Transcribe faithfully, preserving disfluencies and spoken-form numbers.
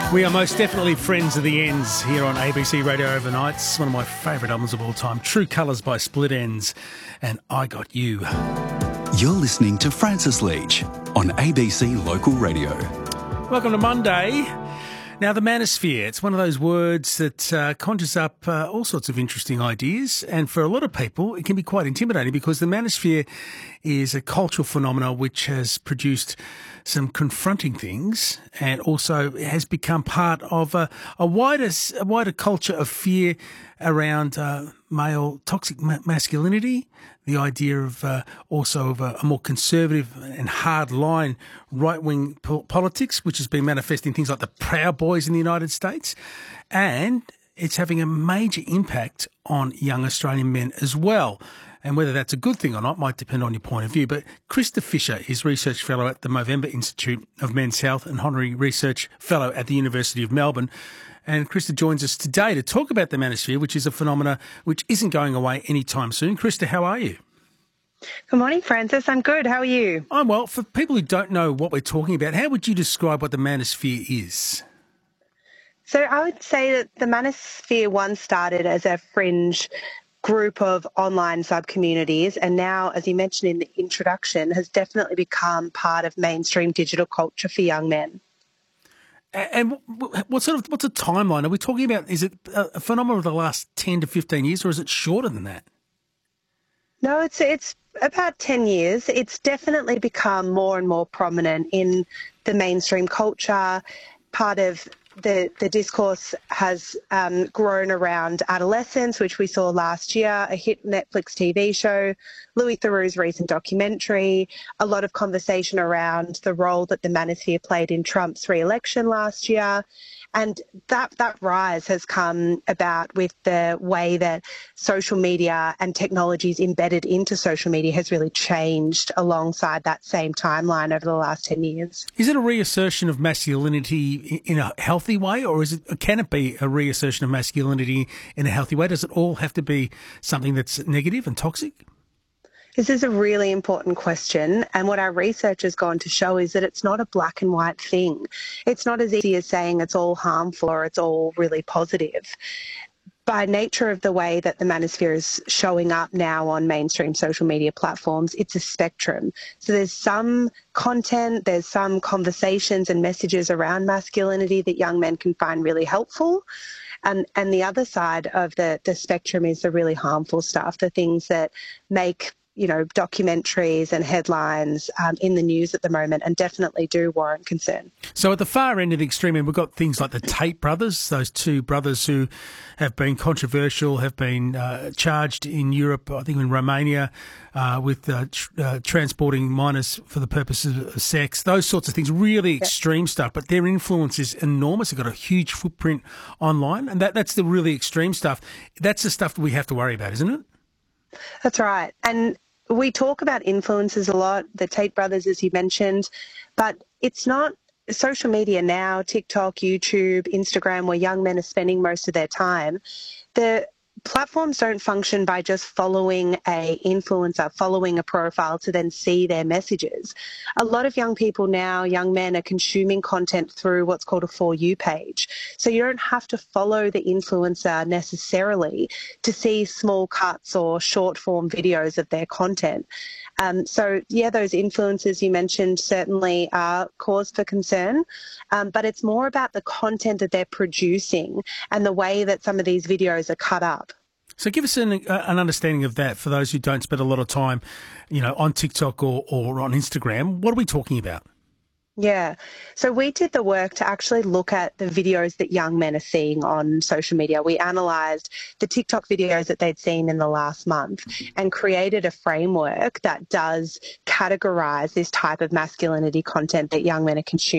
We are most definitely friends of the Ends here on A B C Radio Overnights. One of my favourite albums of all time, True Colours by Split Enz, and I Got You. You're listening to Francis Leach on A B C Local Radio. Welcome to Monday. Now, the manosphere, it's one of those words that uh, conjures up uh, all sorts of interesting ideas, and for a lot of people it can be quite intimidating because the manosphere is a cultural phenomenon which has produced some confronting things and also has become part of a, a wider a wider culture of fear around uh, male toxic ma- masculinity, the idea of uh, also of a, a more conservative and hard-line right-wing po- politics, which has been manifesting things like the Proud Boys in the United States, and it's having a major impact on young Australian men as well. And whether that's a good thing or not might depend on your point of view. But Krista Fisher is Research Fellow at the Movember Institute of Men's Health and Honorary Research Fellow at the University of Melbourne. And Krista joins us today to talk about the manosphere, which is a phenomena which isn't going away anytime soon. Krista, how are you? Good morning, Francis. I'm good. How are you? I'm well. For people who don't know what we're talking about, how would you describe what the manosphere is? So I would say that the manosphere once started as a fringe group of online sub-communities, and now, as you mentioned in the introduction, has definitely become part of mainstream digital culture for young men. And what sort of what's a timeline? Are we talking about, is it a phenomenon of the last ten to fifteen years, or is it shorter than that? No, it's it's about ten years. It's definitely become more and more prominent in the mainstream culture. Part of the, the discourse has um, grown around adolescence, which we saw last year, a hit Netflix T V show, Louis Theroux's recent documentary, a lot of conversation around the role that the manosphere played in Trump's re-election last year. And that, that rise has come about with the way that social media and technologies embedded into social media has really changed alongside that same timeline over the last ten years. Is it a reassertion of masculinity in a healthy way, or is it, can it be a reassertion of masculinity in a healthy way? Does it all have to be something that's negative and toxic? This is a really important question, and what our research has gone to show is that it's not a black and white thing. It's not as easy as saying it's all harmful or it's all really positive. By nature of the way that the manosphere is showing up now on mainstream social media platforms, it's a spectrum. So there's some content, there's some conversations and messages around masculinity that young men can find really helpful. And, and the other side of the, the spectrum is the really harmful stuff, the things that make you know, documentaries and headlines um, in the news at the moment, and definitely do warrant concern. So at the far end of the extreme end, we've got things like the Tate brothers, those two brothers who have been controversial, have been uh, charged in Europe, I think in Romania, uh, with uh, tr- uh, transporting minors for the purposes of sex, those sorts of things, really extreme yeah. stuff, but their influence is enormous. They've got a huge footprint online, and that, that's the really extreme stuff. That's the stuff that we have to worry about, isn't it? That's right. And we talk about influencers a lot, the Tate brothers, as you mentioned, but it's not social media now, TikTok, YouTube, Instagram, where young men are spending most of their time. The platforms don't function by just following a influencer, following a profile to then see their messages. A lot of young people now, young men, are consuming content through what's called a For You page. So you don't have to follow the influencer necessarily to see small cuts or short form videos of their content. Um, so, yeah, those influencers you mentioned certainly are cause for concern, um, but it's more about the content that they're producing and the way that some of these videos are cut up. So give us an, uh, an understanding of that for those who don't spend a lot of time, you know, on TikTok or, or on Instagram. What are we talking about? Yeah. So we did the work to actually look at the videos that young men are seeing on social media. We analysed the TikTok videos that they'd seen in the last month and created a framework that does categorise this type of masculinity content that young men are consuming.